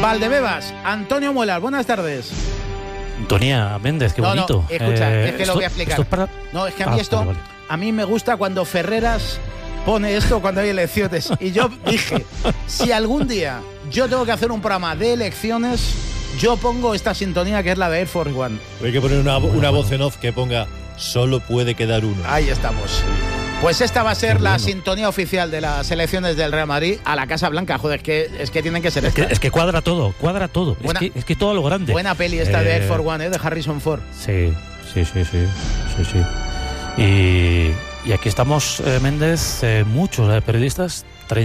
Valdebebas, Antonio Muelas, buenas tardes. Antonia Méndez, qué bonito. No, escucha, es que lo voy a explicar. No, es que a mí vale. A mí me gusta cuando Ferreras pone esto cuando hay elecciones. Y yo dije, si algún día yo tengo que hacer un programa de elecciones, yo pongo esta sintonía que es la de Air Force One. Hay que poner una voz en off que ponga solo puede quedar uno. Ahí estamos. Pues esta va a ser la sintonía oficial de las elecciones del Real Madrid a la Casa Blanca. Joder, es que tienen que ser estas. Es que cuadra todo. Buena, es que todo lo grande. Buena peli esta de Air Force One, de Harrison Ford. Sí. Y aquí estamos, Méndez, muchos periodistas,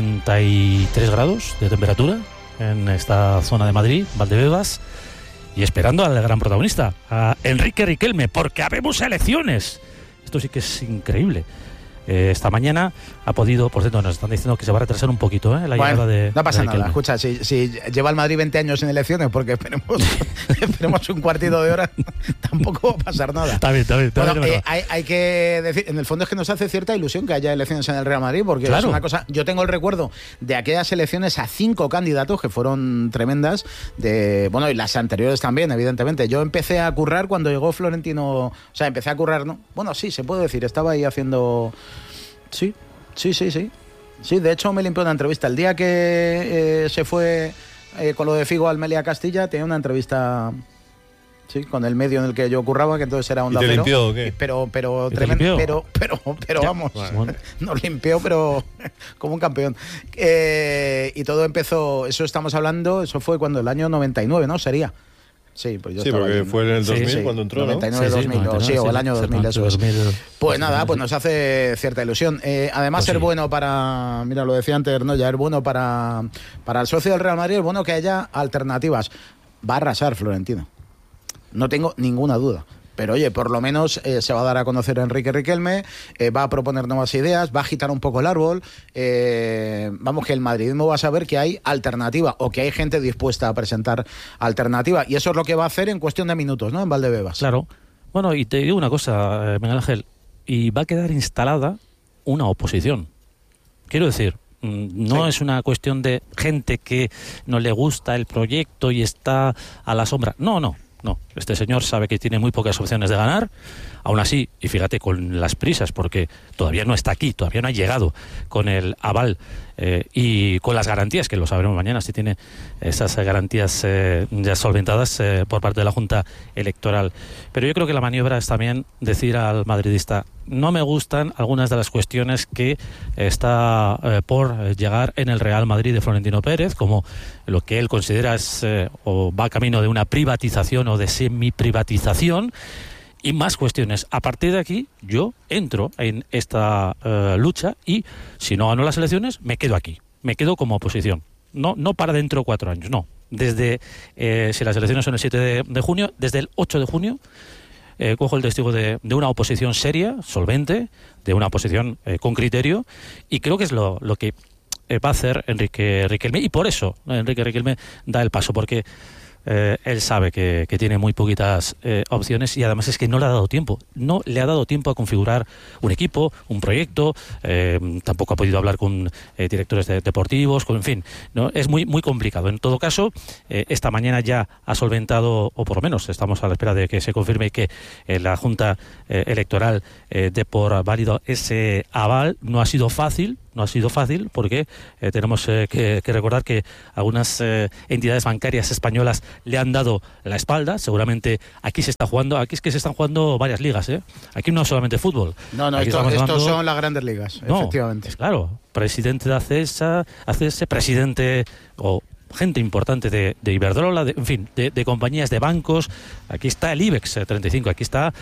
33 grados de temperatura en esta zona de Madrid, Valdebebas, y esperando al gran protagonista, a Enrique Riquelme, porque habemos elecciones. Esto sí que es increíble. Esta mañana ha podido, por cierto, nos están diciendo que se va a retrasar un poquito la llegada de... No pasa de nada, escucha, si lleva el Madrid 20 años en elecciones, porque esperemos un cuartito de hora, tampoco va a pasar nada. Está bien. Bueno, hay que decir, en el fondo es que nos hace cierta ilusión que haya elecciones en el Real Madrid, porque claro, es una cosa... Yo tengo el recuerdo de aquellas elecciones a 5 candidatos que fueron tremendas, bueno, y las anteriores también, evidentemente. Yo empecé a currar cuando llegó Florentino, o sea, empecé a currar, ¿no? Bueno, sí, se puede decir, estaba ahí haciendo... Sí. Sí, de hecho me limpió una entrevista. El día que se fue con lo de Figo al Melia Castilla, tenía una entrevista, sí, con el medio en el que yo curraba, que entonces era Onda Cero. ¿Y te limpió o qué? Pero tremendo, pero vamos, bueno. Nos limpió, pero como un campeón. Y todo empezó, eso estamos hablando, eso fue cuando el año 99, ¿no? Sería. Sí, pues yo estaba porque ahí, fue en el 2000 cuando entró, 99, ¿no? 2000, 99, o el año 2000, eso es. Pues nada, pues nos hace cierta ilusión. Además, pues ser bueno para, mira, lo decía antes, ¿no? Ya es bueno para el socio del Real Madrid, es bueno que haya alternativas. Va a arrasar Florentino, no tengo ninguna duda. Pero oye, por lo menos se va a dar a conocer a Enrique Riquelme, va a proponer nuevas ideas, va a agitar un poco el árbol. Vamos, que el madridismo va a saber que hay alternativa o que hay gente dispuesta a presentar alternativa. Y eso es lo que va a hacer en cuestión de minutos, ¿no? En Valdebebas. Claro. Bueno, y te digo una cosa, Miguel Ángel, y va a quedar instalada una oposición. Quiero decir, no es una cuestión de gente que no le gusta el proyecto y está a la sombra. No, este señor sabe que tiene muy pocas opciones de ganar, aún así, y fíjate con las prisas, porque todavía no está aquí, todavía no ha llegado con el aval y con las garantías, que lo sabremos mañana, si tiene esas garantías ya solventadas por parte de la Junta Electoral. Pero yo creo que la maniobra es también decir al madridista, no me gustan algunas de las cuestiones que está por llegar en el Real Madrid de Florentino Pérez, como lo que él considera es o va camino de una privatización o de semi-privatización, y más cuestiones. A partir de aquí, yo entro en esta lucha y, si no gano las elecciones, me quedo aquí. Me quedo como oposición. No para dentro de 4 años, no. Desde, si las elecciones son el 7 de junio, desde el 8 de junio, cojo el testigo de una oposición seria, solvente, de una oposición con criterio, y creo que es lo que va a hacer Enrique Riquelme, y por eso Enrique Riquelme da el paso, porque él sabe que tiene muy poquitas opciones, y además es que no le ha dado tiempo a configurar un equipo, un proyecto, tampoco ha podido hablar con directores deportivos, en fin, ¿no? Es muy complicado. En todo caso, esta mañana ya ha solventado, o por lo menos estamos a la espera de que se confirme que la Junta Electoral dé por válido ese aval. No ha sido fácil porque tenemos que recordar que algunas entidades bancarias españolas le han dado la espalda. Seguramente aquí se está jugando, aquí es que se están jugando varias ligas, aquí no solamente fútbol. No, estos son las grandes ligas, efectivamente. Claro, presidente de ACS, presidente o gente importante de Iberdrola, de compañías, de bancos. Aquí está el IBEX 35, aquí está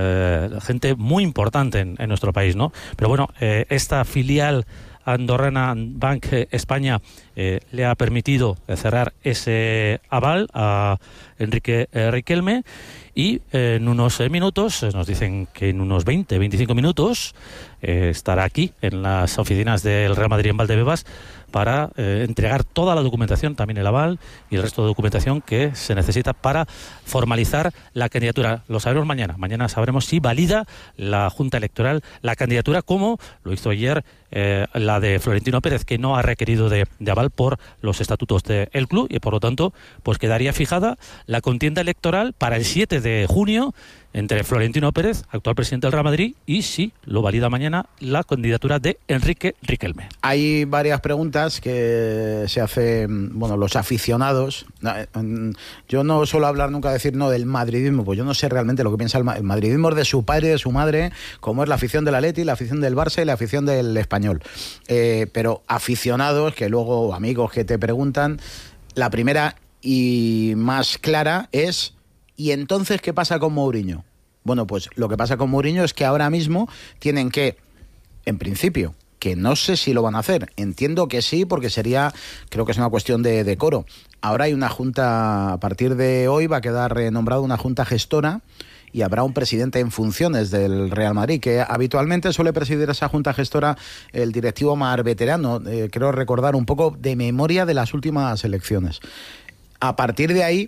gente muy importante en nuestro país, ¿no? Pero bueno, esta filial andorrana Bank España le ha permitido cerrar ese aval a Enrique Riquelme, y en unos minutos, nos dicen que en unos 25 minutos estará aquí en las oficinas del Real Madrid en Valdebebas para entregar toda la documentación, también el aval y el resto de documentación que se necesita para formalizar la candidatura. Lo sabremos mañana. Mañana sabremos si valida la Junta Electoral la candidatura, como lo hizo ayer la de Florentino Pérez, que no ha requerido de aval por los estatutos del club, y por lo tanto pues quedaría fijada la contienda electoral para el 7 de junio entre Florentino Pérez, actual presidente del Real Madrid, y, si lo valida mañana, la candidatura de Enrique Riquelme. Hay varias preguntas que se hacen, los aficionados. Yo no suelo hablar nunca, decir no del madridismo, pues yo no sé realmente lo que piensa el madridismo. Es de su padre y de su madre, como es la afición del Atleti, la afición del Barça y la afición del Español. Pero aficionados, que luego amigos que te preguntan, la primera y más clara es: ¿y entonces qué pasa con Mourinho? Bueno, pues lo que pasa con Mourinho es que ahora mismo tienen que, en principio, que no sé si lo van a hacer, entiendo que sí, porque creo que es una cuestión de decoro. Ahora hay una junta, a partir de hoy va a quedar nombrada una junta gestora, y habrá un presidente en funciones del Real Madrid, que habitualmente suele presidir esa junta gestora el directivo más veterano, creo recordar un poco de memoria de las últimas elecciones. A partir de ahí,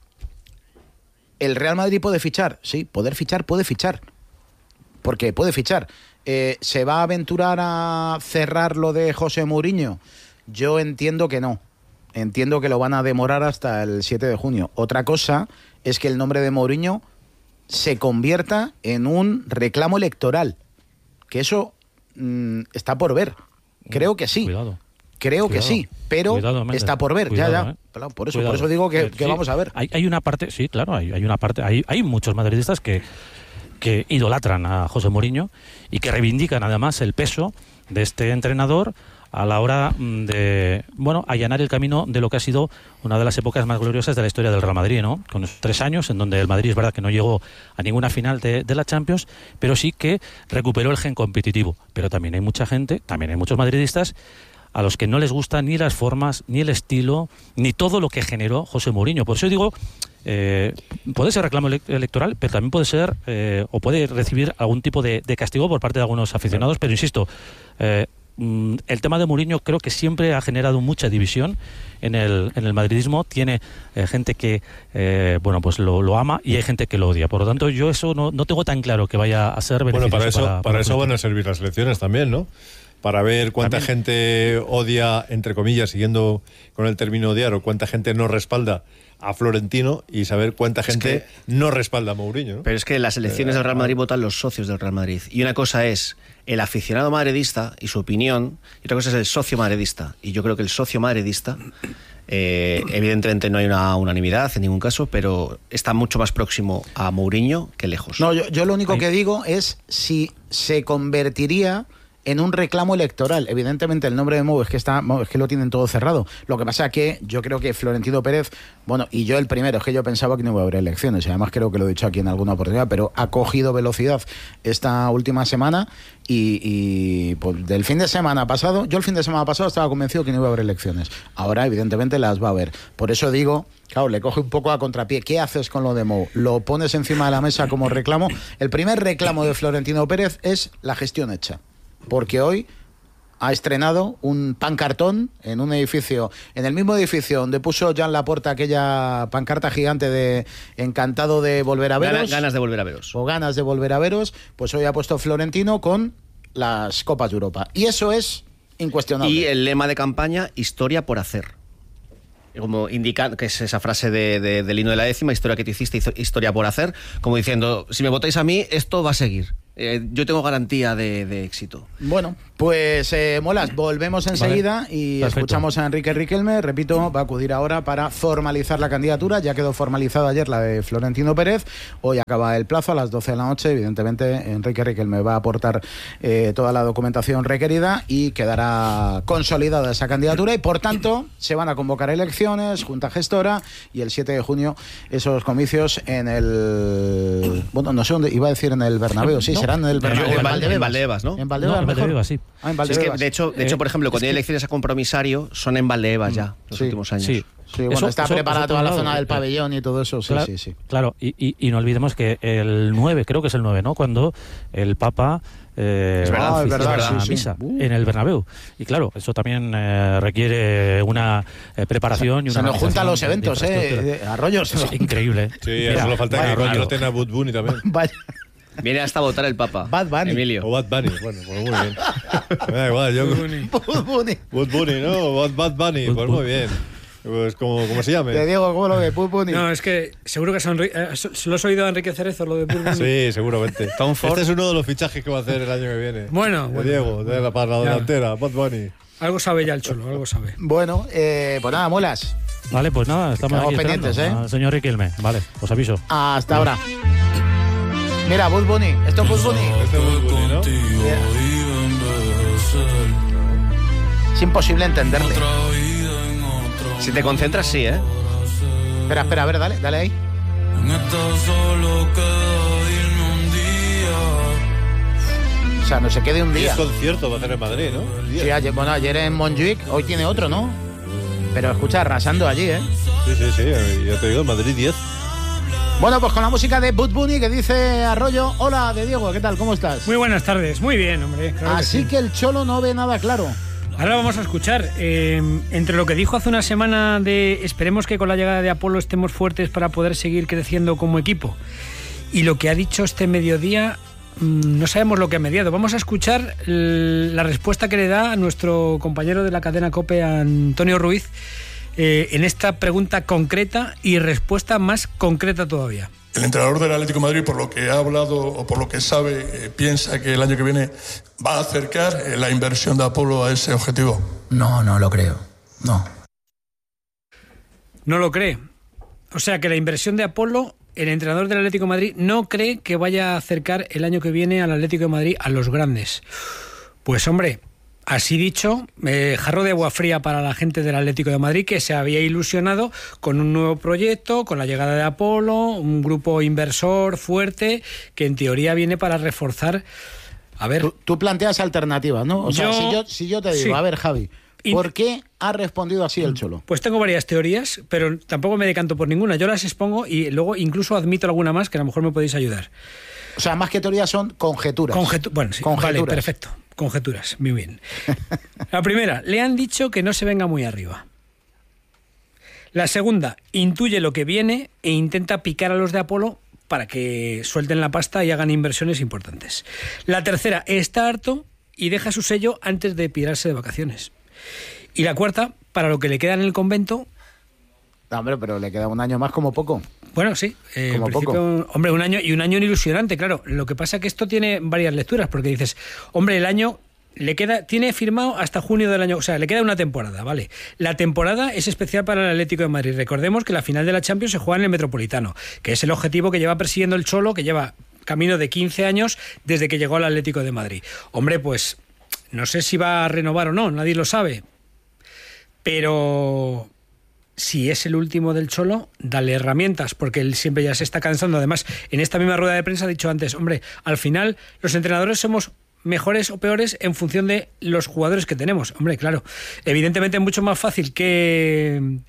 ¿el Real Madrid puede fichar? Sí, puede fichar. Porque puede fichar. ¿Se va a aventurar a cerrar lo de José Mourinho? Yo entiendo que no. Entiendo que lo van a demorar hasta el 7 de junio. Otra cosa es que el nombre de Mourinho se convierta en un reclamo electoral. Que eso está por ver. Creo que sí. Cuidado. Creo que sí, pero está por ver. Cuidado, ya. Por eso digo que sí, vamos a ver. Hay una parte, sí, claro, hay una parte, hay muchos madridistas que idolatran a José Mourinho y que reivindican además el peso de este entrenador a la hora de, allanar el camino de lo que ha sido una de las épocas más gloriosas de la historia del Real Madrid, ¿no? Con esos 3 años en donde el Madrid es verdad que no llegó a ninguna final de la Champions, pero sí que recuperó el gen competitivo. Pero también hay mucha gente, también hay muchos madridistas a los que no les gustan ni las formas, ni el estilo, ni todo lo que generó José Mourinho. Por eso digo, puede ser reclamo electoral, pero también puede ser, o puede recibir algún tipo de castigo por parte de algunos aficionados, pero insisto, el tema de Mourinho creo que siempre ha generado mucha división en el madridismo. Tiene gente que pues lo ama, y hay gente que lo odia. Por lo tanto, yo eso no tengo tan claro que vaya a ser beneficioso. Para eso van a servir las elecciones también, ¿no? Para ver cuánta gente odia, entre comillas, siguiendo con el término odiar, o cuánta gente no respalda a Florentino, y saber cuánta gente no respalda a Mourinho, ¿no? Pero es que en las elecciones del Real Madrid votan los socios del Real Madrid. Y una cosa es el aficionado madridista y su opinión, y otra cosa es el socio madridista. Y yo creo que el socio madridista, evidentemente no hay una unanimidad en ningún caso, pero está mucho más próximo a Mourinho que lejos. No, yo lo único que digo es si se convertiría en un reclamo electoral. Evidentemente el nombre de Mou es que lo tienen todo cerrado. Lo que pasa es que yo creo que Florentino Pérez, y yo el primero, es que yo pensaba que no iba a haber elecciones, y además creo que lo he dicho aquí en alguna oportunidad, pero ha cogido velocidad esta última semana, y pues, del fin de semana pasado, yo el fin de semana pasado estaba convencido que no iba a haber elecciones. Ahora evidentemente las va a haber. Por eso digo, claro, le coge un poco a contrapié. ¿Qué haces con lo de Mou? ¿Lo pones encima de la mesa como reclamo? El primer reclamo de Florentino Pérez es la gestión hecha, porque hoy ha estrenado un pancartón en un edificio, en el mismo edificio donde puso Joan Laporta aquella pancarta gigante de encantado de volver a veros. Ganas de volver a veros. O ganas de volver a veros, pues hoy ha puesto Florentino con las Copas de Europa. Y eso es incuestionable. Y el lema de campaña, historia por hacer. Como indica, que es esa frase del himno de la décima, historia que te hiciste, historia por hacer, como diciendo, si me votáis a mí, esto va a seguir. Yo tengo garantía de éxito. Bueno, pues Molas, volvemos enseguida, y perfecto. Escuchamos a Enrique Riquelme. Repito, va a acudir ahora para formalizar la candidatura. Ya quedó formalizada ayer la de Florentino Pérez. Hoy acaba el plazo a las 12 de la noche. Evidentemente, Enrique Riquelme va a aportar toda la documentación requerida y quedará consolidada esa candidatura, y por tanto se van a convocar elecciones, junta gestora, y el 7 de junio esos comicios en el... no sé dónde, iba a decir en el Bernabéu, sí, serán en el Bernabéu. En Valdebebas, ¿no? En Valdebebas, sí. En Valdebebas. Es que, de hecho, por ejemplo, cuando hay elecciones a compromisario, son en Valdebebas ya, los últimos años. Sí, está preparada toda la zona del pabellón y todo eso. Claro, sí. Claro, y no olvidemos que el 9, creo que es el 9, ¿no? Cuando el Papa es verdad, misa en el Bernabéu. Y claro, eso también requiere una preparación y una. Se nos juntan los eventos, Arroyo. Es increíble. Sí, mira, solo falta que Arroyo tenga Bud Bunny también. Vaya. Viene hasta a votar el Papa. Bad Bunny. Emilio. O Bad Bunny. Bueno, pues muy bien. Me da igual, yo. Bud Bunny. Bud Bunny, ¿no? Bad Bunny, pues muy bien. Pues como se llame. Te digo, ¿cómo lo de Bud Bunny? No, es que seguro que lo has oído a Enrique Cerezo, lo de Bud Bunny. Sí, seguramente. Este es uno de los fichajes que va a hacer el año que viene. Bueno. Diego, para la delantera, Bad Bunny. Algo sabe ya el Cholo, algo sabe. Bueno, pues nada, muelas. Vale, pues nada, estamos aquí pendientes, señor Riquelme. Vale, os aviso. Hasta ahora. Mira, Bud Bunny. Esto es Bud Bunny. Este es Bud Bunny, ¿no? Es imposible entenderle. Si te concentras, sí, ¿eh? Espera, a ver, dale ahí. O sea, no se quede un día. Es concierto va a hacer en Madrid, ¿no? Sí, ayer en Montjuic, hoy tiene otro, ¿no? Pero escucha, arrasando allí, ¿eh? Sí, ya te digo, Madrid 10. Bueno, pues con la música de Bud Bunny que dice Arroyo. Hola, de Diego, ¿qué tal? ¿Cómo estás? Muy buenas tardes, muy bien, hombre. Claro Así que el Cholo no ve nada claro. Ahora vamos a escuchar, entre lo que dijo hace una semana de esperemos que con la llegada de Apolo estemos fuertes para poder seguir creciendo como equipo, y lo que ha dicho este mediodía, no sabemos lo que ha mediado. Vamos a escuchar la respuesta que le da a nuestro compañero de la cadena COPE, Antonio Ruiz, en esta pregunta concreta y respuesta más concreta todavía. El entrenador del Atlético de Madrid, por lo que ha hablado o por lo que sabe, piensa que el año que viene va a acercar la inversión de Apolo a ese objetivo. No lo creo. No. No lo cree. O sea que la inversión de Apolo, el entrenador del Atlético de Madrid no cree que vaya a acercar el año que viene al Atlético de Madrid a los grandes. Pues hombre, así dicho, jarro de agua fría para la gente del Atlético de Madrid, que se había ilusionado con un nuevo proyecto, con la llegada de Apolo, un grupo inversor fuerte que en teoría viene para reforzar. A ver, tú planteas alternativas, ¿no? O sea, si yo te digo, sí. A ver, Javi, ¿por qué ha respondido así el Cholo? Pues tengo varias teorías, pero tampoco me decanto por ninguna. Yo las expongo y luego incluso admito alguna más que a lo mejor me podéis ayudar. O sea, más que teorías son conjeturas. Bueno, sí, vale, perfecto. Conjeturas, muy bien. La primera, le han dicho que no se venga muy arriba. La segunda, intuye lo que viene e intenta picar a los de Apolo para que suelten la pasta y hagan inversiones importantes. La tercera, está harto y deja su sello antes de pirarse de vacaciones. Y la cuarta, para lo que le queda en el convento... No, hombre, pero le queda un año más como poco. Bueno, sí. Como en principio, poco. Hombre, un año ilusionante, claro. Lo que pasa es que esto tiene varias lecturas, porque dices, hombre, el año tiene firmado hasta junio del año, o sea, le queda una temporada, ¿vale? La temporada es especial para el Atlético de Madrid. Recordemos que la final de la Champions se juega en el Metropolitano, que es el objetivo que lleva persiguiendo el Cholo, que lleva camino de 15 años desde que llegó al Atlético de Madrid. Hombre, pues no sé si va a renovar o no, nadie lo sabe. Pero si es el último del Cholo, dale herramientas, porque él siempre ya se está cansando. Además, en esta misma rueda de prensa ha dicho antes, hombre, al final los entrenadores somos mejores o peores en función de los jugadores que tenemos. Hombre, claro, evidentemente es mucho más fácil que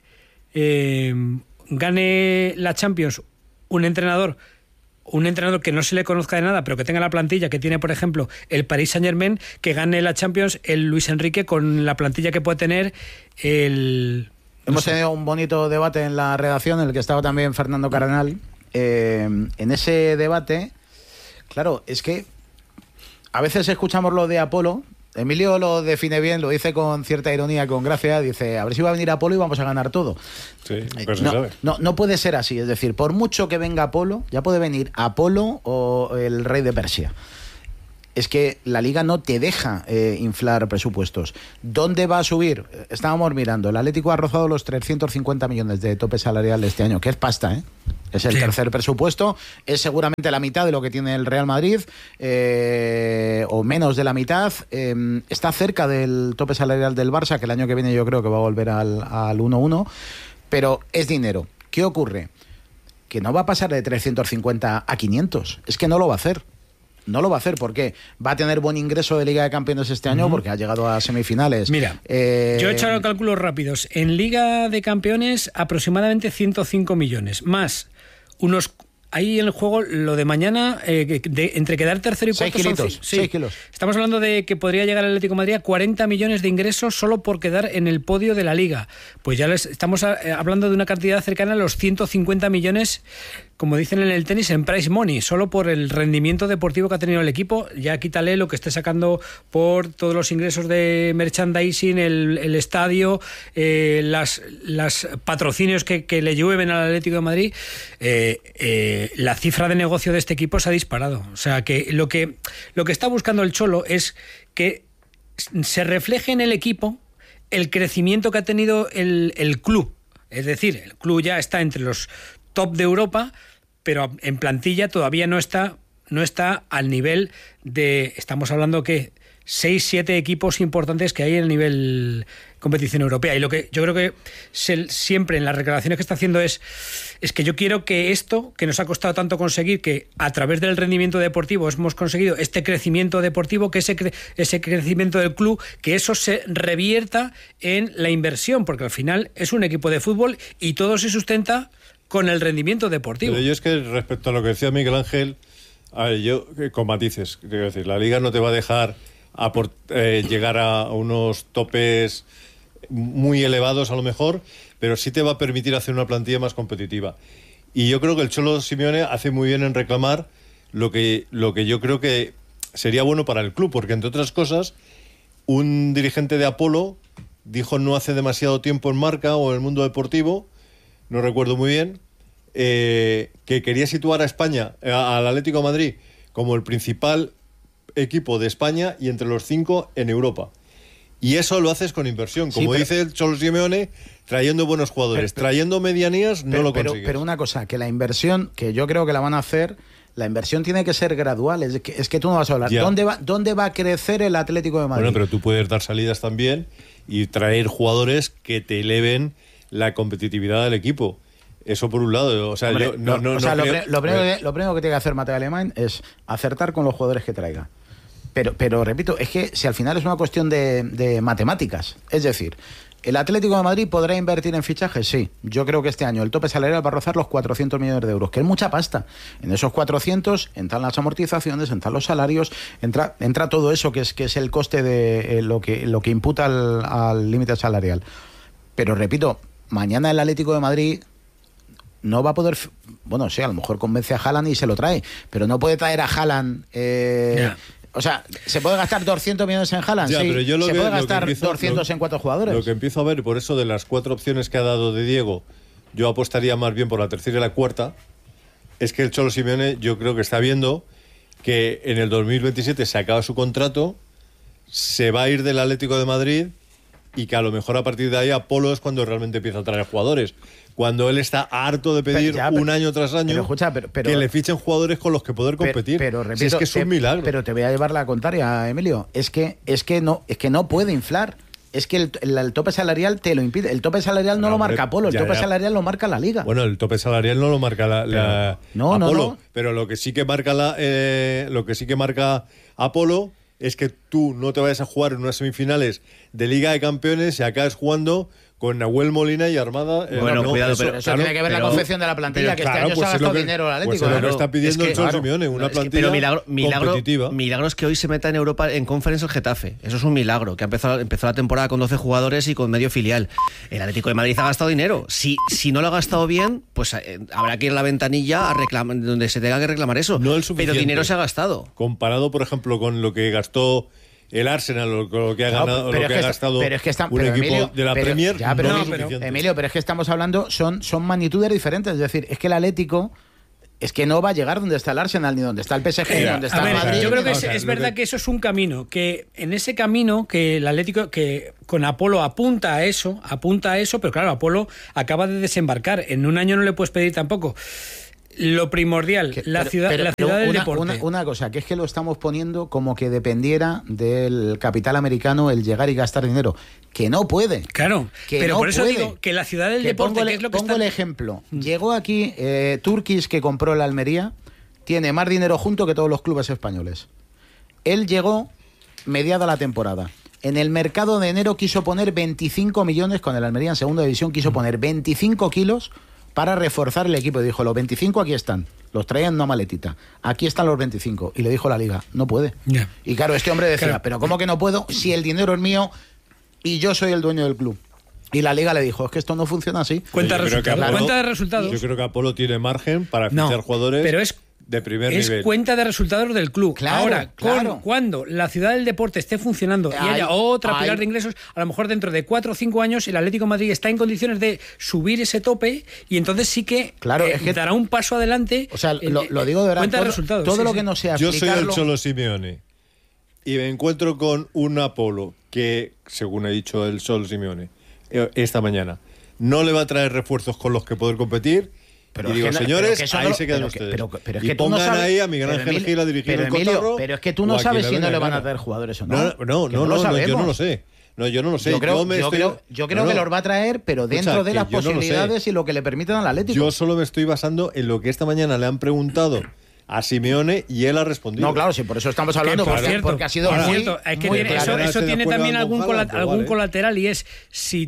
gane la Champions un entrenador que no se le conozca de nada, pero que tenga la plantilla que tiene, por ejemplo, el Paris Saint-Germain, que gane la Champions el Luis Enrique con la plantilla que puede tener el... Hemos tenido un bonito debate en la redacción en el que estaba también Fernando Cardenal. En ese debate, claro, es que a veces escuchamos lo de Apolo. Emilio lo define bien, lo dice con cierta ironía, con gracia. Dice, a ver si va a venir Apolo y vamos a ganar todo. Sí, pero se sabe. No puede ser así. Es decir, por mucho que venga Apolo, ya puede venir Apolo o el rey de Persia. Es que la Liga no te deja inflar presupuestos. ¿Dónde va a subir? Estábamos mirando. El Atlético ha rozado los 350 millones de tope salarial este año, que es pasta, ¿eh? Es el tercer presupuesto. Es seguramente la mitad de lo que tiene el Real Madrid, o menos de la mitad. Está cerca del tope salarial del Barça, que el año que viene yo creo que va a volver al 1-1. Pero es dinero. ¿Qué ocurre? Que no va a pasar de 350 a 500. Es que no lo va a hacer. No lo va a hacer porque va a tener buen ingreso de Liga de Campeones este año, porque ha llegado a semifinales. Mira, yo he hecho los cálculos rápidos. En Liga de Campeones aproximadamente 105 millones, más unos hay en el juego lo de mañana, entre quedar tercero y cuarto. 6 kilos. Estamos hablando de que podría llegar el Atlético de Madrid a 40 millones de ingresos solo por quedar en el podio de la Liga. Pues ya estamos hablando de una cantidad cercana a los 150 millones, como dicen en el tenis, en prize money, solo por el rendimiento deportivo que ha tenido el equipo. Ya quítale lo que esté sacando por todos los ingresos de merchandising, el estadio, las patrocinios que le llueven al Atlético de Madrid. La cifra de negocio de este equipo se ha disparado. O sea, que lo que está buscando el Cholo es que se refleje en el equipo el crecimiento que ha tenido el club. Es decir, el club ya está entre los top de Europa, pero en plantilla todavía no está al nivel de... Estamos hablando que 6-7 equipos importantes que hay en el nivel competición europea. Y lo que yo creo que siempre en las declaraciones que está haciendo es que yo quiero que esto, que nos ha costado tanto conseguir, que a través del rendimiento deportivo hemos conseguido este crecimiento deportivo, que ese crecimiento del club, que eso se revierta en la inversión, porque al final es un equipo de fútbol y todo se sustenta con el rendimiento deportivo. Pero yo es que respecto a lo que decía Miguel Ángel, a ver, yo con matices, quiero decir, la Liga no te va a dejar llegar a unos topes muy elevados a lo mejor, pero sí te va a permitir hacer una plantilla más competitiva. Y yo creo que el Cholo Simeone hace muy bien en reclamar lo que yo creo que sería bueno para el club, porque entre otras cosas, un dirigente de Apolo dijo no hace demasiado tiempo en Marca o en el Mundo Deportivo, no recuerdo muy bien, que quería situar a España, al Atlético de Madrid, como el principal equipo de España y entre los 5 en Europa. Y eso lo haces con inversión, como dice el Cholo Simeone, trayendo buenos jugadores, trayendo medianías, no lo consigues. Pero una cosa, que la inversión, que yo creo que la van a hacer, la inversión tiene que ser gradual. Es que tú no vas a hablar. ¿Dónde va a crecer el Atlético de Madrid? Bueno, pero tú puedes dar salidas también y traer jugadores que te eleven la competitividad del equipo. Eso por un lado. O sea, hombre, lo primero que tiene que hacer Mateo Alemán es acertar con los jugadores que traiga. Pero repito, es que si al final es una cuestión de matemáticas, es decir, ¿el Atlético de Madrid podrá invertir en fichajes? Sí. Yo creo que este año el tope salarial va a rozar los 400 millones de euros, que es mucha pasta. En esos 400 entran las amortizaciones, entran los salarios, entra todo eso que es el coste de lo que imputa al límite salarial. Pero repito, mañana el Atlético de Madrid no va a poder... Bueno, sí, a lo mejor convence a Haaland y se lo trae, pero no puede traer a Haaland... O sea, ¿se puede gastar 200 millones en Haaland? Ya, sí. Pero yo ¿Se puede gastar 200 en 4 jugadores? Lo que empiezo a ver, por eso de las 4 opciones que ha dado de Diego, yo apostaría más bien por la tercera y la cuarta, es que el Cholo Simeone yo creo que está viendo que en el 2027 se acaba su contrato, se va a ir del Atlético de Madrid y que a lo mejor a partir de ahí Apolo es cuando realmente empieza a traer jugadores. Cuando él está harto de pedir un año tras año que le fichen jugadores con los que poder competir. Pero repito, es que es un milagro. Pero te voy a llevar la contraria, Emilio. Es que no puede inflar. Es que el tope salarial te lo impide. El tope salarial no lo marca Apolo, el tope salarial lo marca la Liga. Bueno, el tope salarial no lo marca Apolo, no. Pero lo que sí que marca Apolo es que tú no te vayas a jugar en unas semifinales de Liga de Campeones y acabes jugando con Nahuel Molina y Armada. Cuidado, pero eso tiene que ver la confección de la plantilla, que este año se ha gastado dinero el Atlético. Pues lo que está pidiendo el Cholo Simeone, una plantilla competitiva. Milagro es que hoy se meta en Europa en Conference el Getafe. Eso es un milagro, que empezó la temporada con 12 jugadores y con medio filial. El Atlético de Madrid ha gastado dinero. Si no lo ha gastado bien, pues habrá que ir a la ventanilla a reclamar, donde se tenga que reclamar eso. No el suficiente. Pero dinero se ha gastado. Comparado, por ejemplo, con lo que gastó el Arsenal, lo que ha ganado, lo que ha gastado un equipo Emilio, de la Premier. Emilio, pero es que estamos hablando, son magnitudes diferentes. Es decir, es que el Atlético es que no va a llegar donde está el Arsenal, ni donde está el PSG, ni donde está el Madrid. Yo creo que es verdad que eso es un camino, que en ese camino que el Atlético, que con Apolo apunta a eso, pero claro, Apolo acaba de desembarcar. En un año no le puedes pedir tampoco. Lo primordial, la ciudad del deporte. Una cosa, que es que lo estamos poniendo como que dependiera del capital americano el llegar y gastar dinero, que no puede. Claro, pero por eso digo que la ciudad del deporte, que es lo que pongo el ejemplo. Llegó aquí Turkish, que compró el Almería, tiene más dinero junto que todos los clubes españoles. Él llegó mediada la temporada. En el mercado de enero quiso poner 25 millones con el Almería en segunda división, quiso poner 25 kilos para reforzar el equipo. Y dijo, los 25 aquí están. Los traían en una maletita. Aquí están los 25. Y le dijo la Liga, no puede. Yeah. Y claro, este hombre decía, Claro. pero ¿cómo que no puedo si el dinero es mío y yo soy el dueño del club? Y la Liga le dijo, es que esto no funciona así. Cuenta de Yo creo que resultados. Apolo- Cuenta de resultados. Yo creo que Apolo tiene margen para No, fichar jugadores pero es de primer es nivel. cuenta de resultados del club. Claro, Ahora, claro. cuando la ciudad del deporte esté funcionando y Ahí, haya otra ahí. pilar de ingresos, a lo mejor dentro de 4 o 5 años el Atlético de Madrid está en condiciones de subir ese tope y entonces sí que, Claro, es que- dará un paso adelante. O sea, lo digo de verdad, Cuenta de todo, resultados. todo sí, lo sí. que no sea Yo soy el explicarlo... Cholo Simeone y me encuentro con un Apolo que, según ha dicho el Cholo Simeone esta mañana, no le va a traer refuerzos con los que poder competir. Pero Y es digo, que no- señores, pero que eso ahí no- se quedan pero que- ustedes. pero es y que tú no pongan sabes- ahí a Miguel pero Ángel Emilio- Gil a dirigir pero el Emilio, cotarro. pero es que tú o no a quien sabes le si no venga le van a gana. traer jugadores o no. No, Que lo yo no sabemos. lo sé. No, yo no lo sé. Yo creo, me yo estoy- creo, yo creo No, que no. los va a traer, pero dentro Escucha, de que las yo no lo sé. posibilidades y lo que le permitan al Atlético. Yo solo me estoy basando en lo que esta mañana le han preguntado a Simeone y él ha respondido. No, claro, sí, por eso estamos hablando, por porque, cierto, porque ha sido por muy, cierto, es que muy tiene- claro. eso Estoy de tiene acuerdo también con algún, Haaland, pero algún vale. colateral y es si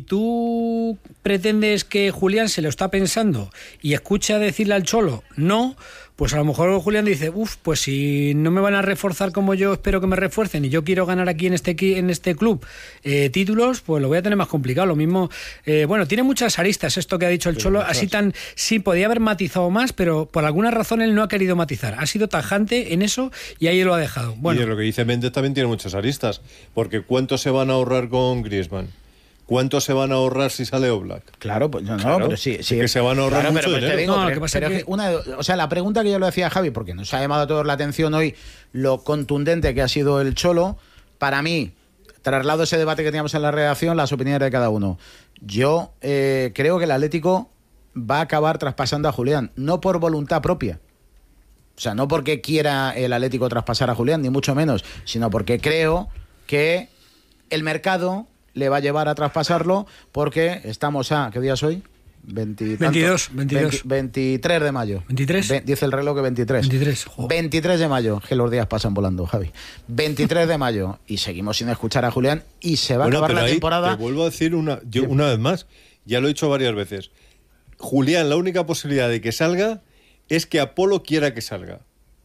tú pretendes que Julián se lo está pensando y escucha decirle al Cholo no, pues a lo mejor Julián dice, pues si no me van a reforzar como yo espero que me refuercen y yo quiero ganar aquí en este club títulos, pues lo voy a tener más complicado. Lo mismo, bueno, tiene muchas aristas esto que ha dicho el Cholo, así tan, sí, podía haber matizado más, pero por alguna razón él no ha querido matizar. Ha sido tajante en eso y ahí lo ha dejado. Bueno, Y de lo que dice Méndez también tiene muchas aristas. Porque ¿cuánto se van a ahorrar con Griezmann? ¿Cuánto se van a ahorrar si sale Oblak? Claro, pues no, Claro, pero sí, sí. que se van a ahorrar Claro, mucho pero te dinero. digo, No, lo pero- que pasa pero es es que o sea, la pregunta que yo le hacía a Javi, porque nos ha llamado a todos la atención hoy lo contundente que ha sido el Cholo, para mí, traslado ese debate que teníamos en la redacción, las opiniones de cada uno. Yo creo que el Atlético va a acabar traspasando a Julián, no por voluntad propia. O sea, no porque quiera el Atlético traspasar a Julián, ni mucho menos, sino porque creo que el mercado le va a llevar a traspasarlo porque estamos a... ¿Qué día es hoy? 22. 23 de mayo. 23. Dice el reloj que 23. 23, jo. 23 de mayo, que los días pasan volando, Javi. 23 de mayo y seguimos sin escuchar a Julián y se va a acabar pero la ahí temporada. Te vuelvo a decir una vez más, ya lo he dicho varias veces. Julián, la única posibilidad de que salga es que Apolo quiera que salga.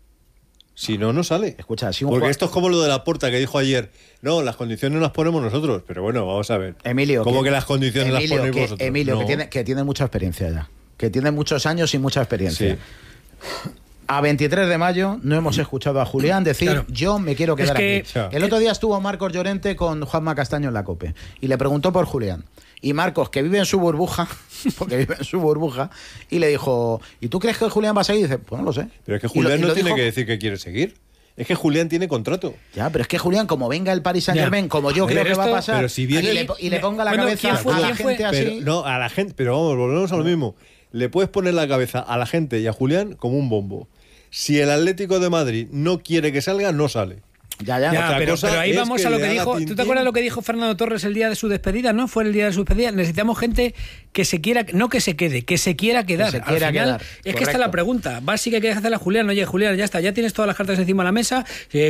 Si no, no sale. Escucha, si un Porque jugador- esto es como lo de Laporta que dijo ayer. No, las condiciones las ponemos nosotros. Pero bueno, vamos a ver. Emilio, ¿Cómo que las condiciones las ponéis vosotros? Emilio, No. que tiene mucha experiencia ya. Que tiene muchos años y mucha experiencia. Sí. A 23 de mayo no hemos escuchado a Julián decir Claro. yo me quiero quedar que- aquí. El otro día estuvo Marcos Llorente con Juanma Castaño en la COPE y le preguntó por Julián. Y Marcos, que vive en su burbuja, porque vive en su burbuja, y le dijo, ¿y tú crees que Julián va a seguir? Y dice, pues no lo sé. Pero es que Y lo- Julián y no lo tiene dijo- que decir que quiere seguir. Es que Julián tiene contrato. Ya, pero es que Julián, como venga el Paris Saint-Germain, Ya. como yo creo Pero que va a esto- pasar, pero si viene- y le ponga la Bueno, cabeza ¿quién fue- a la quién fue? gente así... Pero, no, a la gente, pero vamos, volvemos a lo mismo. Le puedes poner la cabeza a la gente y a Julián como un bombo. Si el Atlético de Madrid no quiere que salga, no sale. Ya. Ya, Otra pero cosa ahí es vamos que a lo le que haga dijo. ¿Tú tintín? te acuerdas lo que dijo Fernando Torres el día de su despedida? ¿No? Fue el día de su despedida. Necesitamos gente que se quiera, no que se quede, que se quiera quedar. se quiera Al final, quedar. es que esta es la pregunta básica que hay que hacerle a Julián. Oye, Julián, ya está, ya tienes todas las cartas encima de la mesa.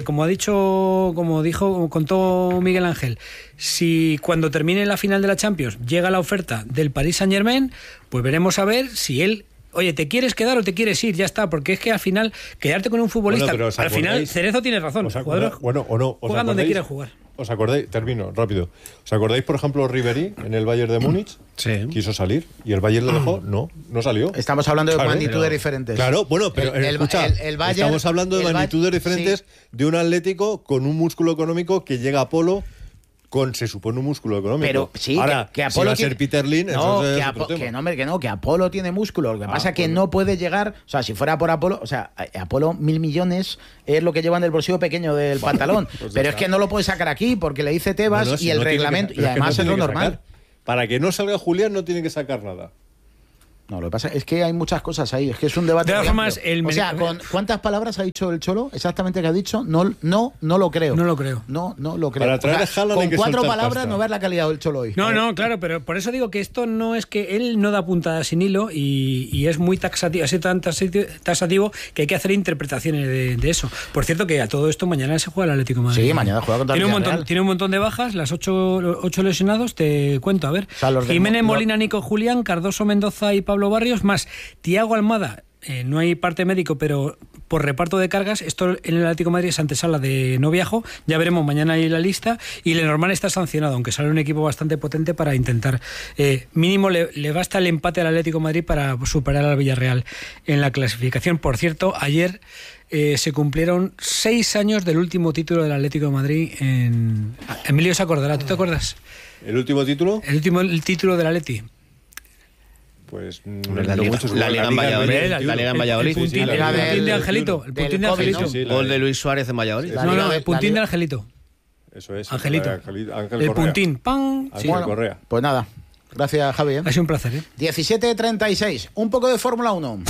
Como contó Miguel Ángel, si cuando termine la final de la Champions llega la oferta del Paris Saint-Germain, pues veremos a ver si él. Oye, ¿te quieres quedar o te quieres ir? Ya está, porque es que al final, quedarte con un futbolista. Bueno, pero ¿os al final, acordáis? Cerezo tiene razón. ¿Os Los acordáis? jugadores Bueno, o no. ¿Os juegan donde acordáis? quieren jugar. ¿Os acordáis? Termino, rápido. ¿Os acordáis, por ejemplo, Ribéry en el Bayern de Múnich? Sí. Quiso salir y el Bayern le dejó. No salió. Estamos hablando de Claro, magnitudes pero- diferentes. Claro, bueno, pero escucha, el Bayern- estamos hablando de el Bayern- magnitudes diferentes sí. de un Atlético con un músculo económico que llega a Apolo con, se supone, un músculo económico. Pero sí, ahora, que si Apolo va a tiene- ser Peter Lin, no, eso es que, otro tema. que no, hombre, que no, que Apolo tiene músculo. Lo que pasa es que bueno. no puede llegar. O sea, si fuera por Apolo, o sea, Apolo 1.000 millones es lo que lleva en el bolsillo pequeño del pantalón. Pues ya pero es está. que no lo puede sacar aquí porque le dice Tebas No, no, y si el no tiene reglamento. que- Y pero además no es lo tiene que normal. sacar. Para que no salga Julián, no tiene que sacar nada. No, lo que pasa es que hay muchas cosas ahí. Es que es un debate. De todas muy formas, amplio. O sea, ¿cuántas palabras ha dicho el Cholo? Exactamente que ha dicho. No lo creo. No lo creo. No lo creo. Para traer a Haaland hay con que 4 soltar palabras pasta. no ver la calidad del Cholo hoy. No, claro, pero por eso digo que esto no es que él no da puntada sin hilo y es muy taxativo, así tan taxativo que hay que hacer interpretaciones de eso. Por cierto, que a todo esto mañana se juega el Atlético de Madrid. Sí, mañana juega contra el Villarreal. Tiene un montón de bajas, las 8 lesionados, te cuento, a ver. sea, los del- Jiménez, los- Molina, Nico, Julián, Cardoso, Mendoza y Pablo Pablo Barrios, más Thiago Almada. No hay parte médico, pero por reparto de cargas, esto en el Atlético de Madrid es antesala de no viajo, ya veremos mañana ahí la lista, y Lenormand está sancionado, aunque sale un equipo bastante potente para intentar, mínimo le basta el empate al Atlético de Madrid para superar al Villarreal en la clasificación. Por cierto, ayer se cumplieron 6 años del último título del Atlético de Madrid Emilio se acordará, ¿tú te acuerdas? ¿El último título? El título del Atleti. Pues la Liga en Valladolid. El puntín de Angelito. El puntín de Angelito. Gol de Luis Suárez en Valladolid. No, el puntín de Angelito. Eso es. Angelito. Ángel el puntín. ¡Pam! Ángel Correa. Pues nada. Gracias, Javi. Ha sido un placer. 17:36. Un poco de Fórmula 1.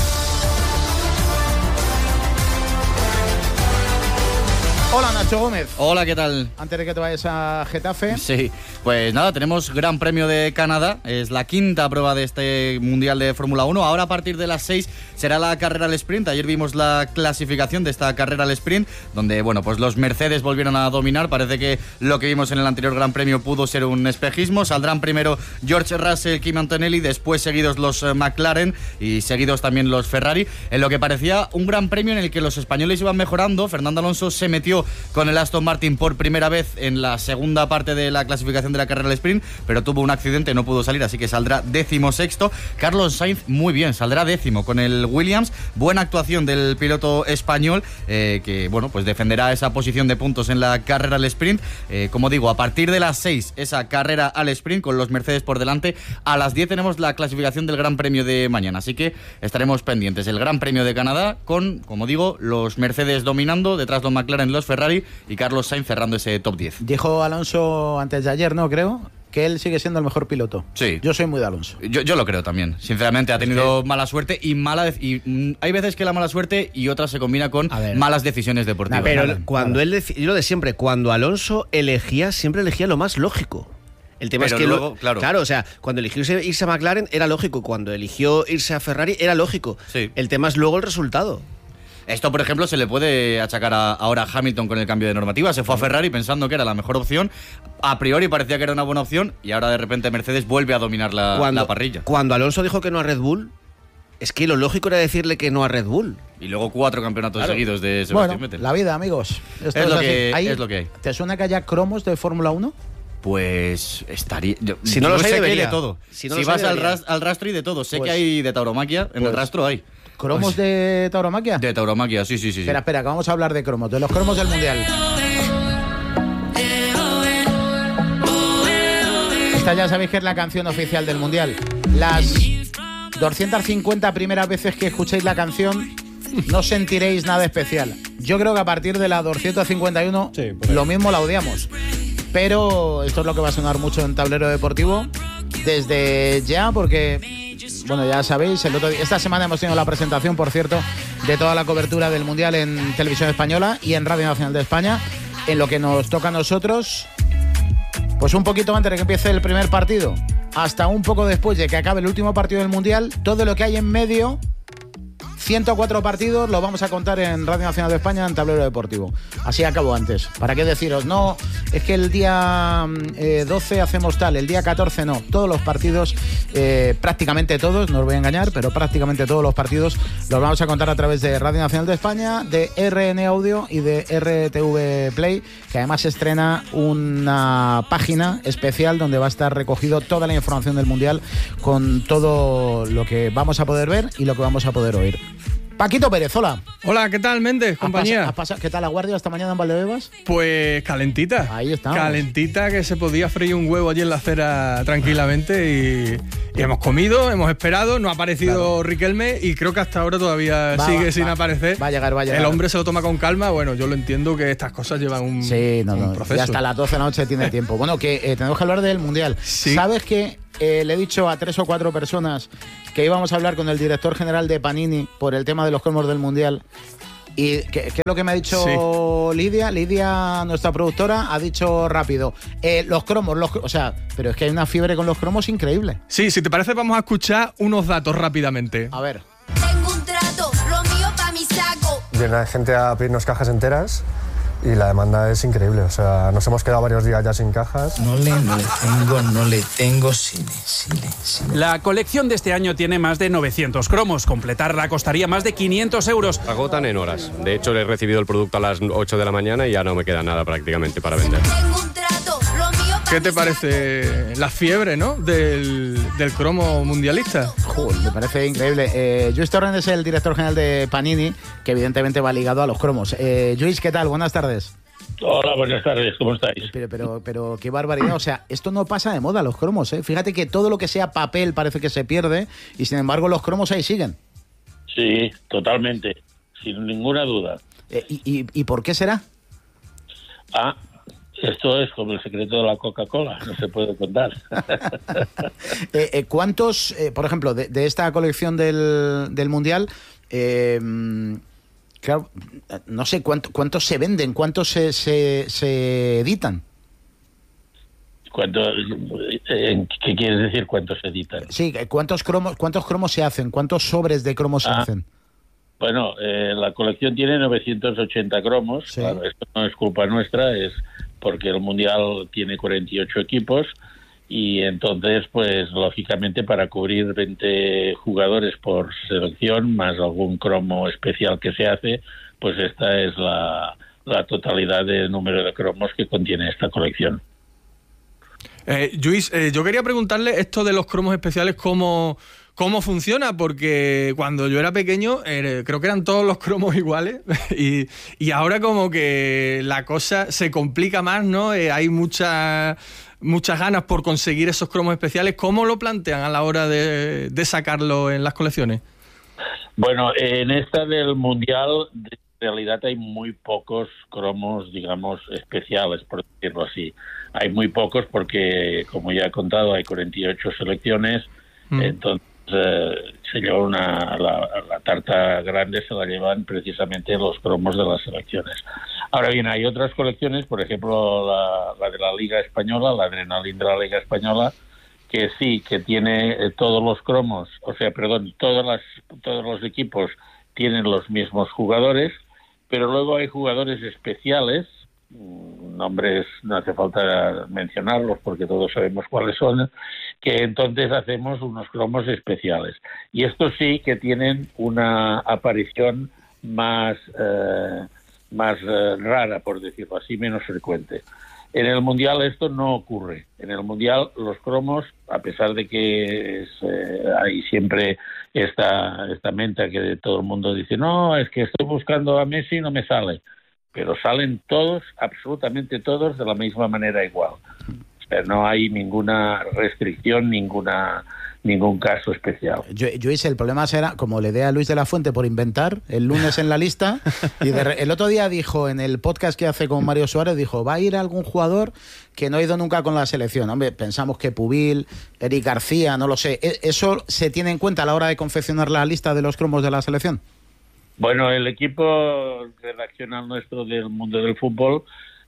Hola, Nacho Gómez. Hola, ¿qué tal? Antes de que te vayas a Getafe. Sí, pues nada, tenemos Gran Premio de Canadá. Es la quinta prueba de este Mundial de Fórmula 1. Ahora a partir de las 6 será la carrera al sprint. Ayer vimos la clasificación de esta carrera al sprint, donde bueno, pues los Mercedes volvieron a dominar. Parece que lo que vimos en el anterior Gran Premio pudo ser un espejismo. Saldrán primero George Russell, Kimi Antonelli, después seguidos los McLaren y seguidos también los Ferrari. En lo que parecía un Gran Premio en el que los españoles iban mejorando. Fernando Alonso se metió con el Aston Martin por primera vez en la segunda parte de la clasificación de la carrera del sprint, pero tuvo un accidente, no pudo salir, así que saldrá 16º. Carlos Sainz muy bien, saldrá 10º con el Williams. Buena actuación del piloto español, que bueno, pues defenderá esa posición de puntos en la carrera al sprint. Como digo, a partir de las 6 esa carrera al sprint con los Mercedes por delante. A las 10 tenemos la clasificación del Gran Premio de mañana, así que estaremos pendientes. El Gran Premio de Canadá con, como digo, los Mercedes dominando, detrás los McLaren, los Ferrari y Carlos Sainz cerrando ese top 10. Dijo Alonso antes de ayer, ¿no? Creo que él sigue siendo el mejor piloto. Sí. Yo soy muy de Alonso. Yo lo creo también. Sinceramente ha tenido mala suerte y hay veces que la mala suerte y otras se combina con malas decisiones deportivas. Pero cuando él decía, lo de siempre, cuando Alonso siempre elegía lo más lógico. El tema pero es que luego, claro, o sea, cuando eligió irse a McLaren era lógico, cuando eligió irse a Ferrari era lógico. Sí. El tema es luego el resultado. Esto, por ejemplo, se le puede achacar ahora a Hamilton con el cambio de normativa. Se fue a Ferrari pensando que era la mejor opción. A priori parecía que era una buena opción y ahora de repente Mercedes vuelve a dominar la parrilla. Cuando Alonso dijo que no a Red Bull, es que lo lógico era decirle que no a Red Bull. Y luego 4 campeonatos seguidos de Sebastián Vettel. La vida, amigos. Esto es lo que hay. ¿Te suena que haya cromos de Fórmula 1? Pues estaría... Si no lo sé, debería. De todo. Si vas al rastro y de todo. Sé que hay de tauromaquia, en el rastro hay. ¿Cromos de tauromaquia? De tauromaquia, sí. Espera, que vamos a hablar de cromos, de los cromos del Mundial. Esta ya sabéis que es la canción oficial del Mundial. Las 250 primeras veces que escuchéis la canción no sentiréis nada especial. Yo creo que a partir de la 251 lo mismo la odiamos. Pero esto es lo que va a sonar mucho en Tablero Deportivo desde ya, porque... Bueno, ya sabéis, esta semana hemos tenido la presentación, por cierto, de toda la cobertura del Mundial en Televisión Española y en Radio Nacional de España. En lo que nos toca a nosotros, pues un poquito antes de que empiece el primer partido, hasta un poco después de que acabe el último partido del Mundial, todo lo que hay en medio, 104 partidos, lo vamos a contar en Radio Nacional de España en Tablero Deportivo. Así acabo antes. ¿Para qué deciros? No, es que el día 12 hacemos tal, el día 14 no. Todos los partidos, prácticamente todos, no os voy a engañar, pero prácticamente todos los partidos los vamos a contar a través de Radio Nacional de España, de RN Audio y de RTV Play, que además estrena una página especial donde va a estar recogido toda la información del Mundial con todo lo que vamos a poder ver y lo que vamos a poder oír. Paquito Pérez, hola. Hola, ¿qué tal, Méndez, compañía? ¿Qué tal la guardia esta mañana en Valdebebas? Pues calentita. Ahí estamos. Calentita, que se podía freír un huevo allí en la acera tranquilamente y hemos comido, hemos esperado, no ha aparecido Riquelme y creo que hasta ahora todavía sigue sin aparecer. Va a llegar. El hombre se lo toma con calma, bueno, yo lo entiendo que estas cosas llevan un proceso. Y hasta las 12 de la noche tiene tiempo. Bueno, que tenemos que hablar del Mundial. Sí. ¿Sabes que le he dicho a 3 o 4 personas que íbamos a hablar con el director general de Panini por el tema de los cromos del Mundial? ¿Y qué es lo que me ha dicho Lidia? Lidia, nuestra productora, ha dicho rápido. Los cromos, pero es que hay una fiebre con los cromos increíble. Sí, si te parece vamos a escuchar unos datos rápidamente. A ver. Tengo un trato, lo mío pa' mi saco. Viene la gente a pedirnos cajas enteras y la demanda es increíble. O sea, nos hemos quedado varios días ya sin cajas. No le tengo cine. La colección de este año tiene más de 900 cromos. Completarla costaría más de 500 euros. Agotan en horas. De hecho, he recibido el producto a las 8 de la mañana y ya no me queda nada prácticamente para vender. ¿Qué te parece la fiebre, ¿no?, del cromo mundialista? Joder, me parece increíble. Luis Torrent es el director general de Panini, que evidentemente va ligado a los cromos. Luis, ¿qué tal? Buenas tardes. Hola, buenas tardes, ¿cómo estáis? Pero qué barbaridad, o sea, esto no pasa de moda, los cromos, ¿eh? Fíjate que todo lo que sea papel parece que se pierde y sin embargo los cromos ahí siguen. Sí, totalmente, sin ninguna duda. ¿Y por qué será? Esto es como el secreto de la Coca-Cola, no se puede contar. ¿Cuántos, por ejemplo, de esta colección del Mundial, claro, no sé cuántos se venden, cuántos se editan? ¿Qué quieres decir cuántos se editan? Sí, ¿cuántos cromos se hacen? ¿Cuántos sobres de cromos se hacen? Bueno, la colección tiene 980 cromos. Sí. Claro, esto no es culpa nuestra, es porque el Mundial tiene 48 equipos y entonces, pues, lógicamente, para cubrir 20 jugadores por selección, más algún cromo especial que se hace, pues esta es la totalidad del número de cromos que contiene esta colección. Luis, yo quería preguntarle esto de los cromos especiales, ¿cómo funciona? Porque cuando yo era pequeño creo que eran todos los cromos iguales y ahora como que la cosa se complica más, ¿no? Hay muchas ganas por conseguir esos cromos especiales. ¿Cómo lo plantean a la hora de sacarlo en las colecciones? Bueno, en esta del Mundial en realidad hay muy pocos cromos, digamos, especiales, por decirlo así. Hay muy pocos porque, como ya he contado, hay 48 selecciones, entonces se lleva la tarta grande, se la llevan precisamente los cromos de las selecciones. Ahora bien, hay otras colecciones, por ejemplo la de la Liga Española, la Adrenalin de la Liga Española, que sí, que tiene todos los cromos, todos los equipos tienen los mismos jugadores, pero luego hay jugadores especiales, nombres no hace falta mencionarlos porque todos sabemos cuáles son, que entonces hacemos unos cromos especiales. Y estos sí que tienen una aparición más rara, por decirlo así, menos frecuente. En el Mundial esto no ocurre. En el Mundial los cromos, a pesar de que hay siempre esta menta que todo el mundo dice, no, es que estoy buscando a Messi y no me sale. Pero salen todos, absolutamente todos, de la misma manera igual. O sea, no hay ninguna restricción, ningún caso especial. Luis, el problema será, como le dé a Luis de la Fuente por inventar, el lunes en la lista, y el otro día dijo, en el podcast que hace con Mario Suárez, dijo, va a ir algún jugador que no ha ido nunca con la selección. Hombre, pensamos que Pubil, Eric García, no lo sé. ¿Eso se tiene en cuenta a la hora de confeccionar la lista de los cromos de la selección? Bueno, el equipo redaccional nuestro del mundo del fútbol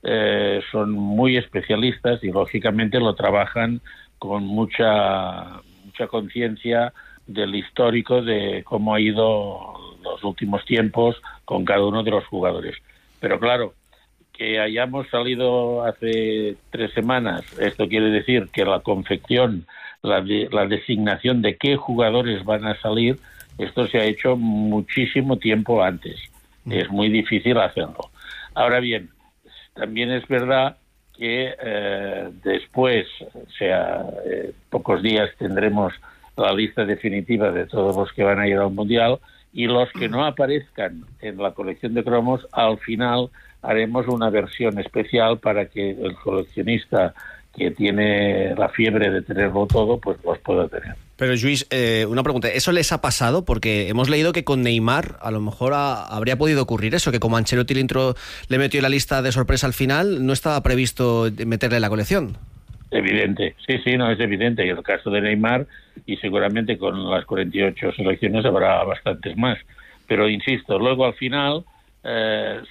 son muy especialistas y lógicamente lo trabajan con mucha conciencia del histórico de cómo ha ido los últimos tiempos con cada uno de los jugadores. Pero claro, que hayamos salido hace 3 semanas, esto quiere decir que la confección, la designación de qué jugadores van a salir, esto se ha hecho muchísimo tiempo antes. Es muy difícil hacerlo. Ahora bien, también es verdad que después, o sea, pocos días tendremos la lista definitiva de todos los que van a ir al Mundial y los que no aparezcan en la colección de cromos, al final haremos una versión especial para que el coleccionista que tiene la fiebre de tenerlo todo, pues los pueda tener. Pero Luis, una pregunta, ¿eso les ha pasado? Porque hemos leído que con Neymar a lo mejor habría podido ocurrir eso, que como Ancelotti le metió en la lista de sorpresa al final, no estaba previsto meterle en la colección. Evidente, sí, no, es evidente. Y el caso de Neymar, y seguramente con las 48 selecciones habrá bastantes más. Pero insisto, luego al final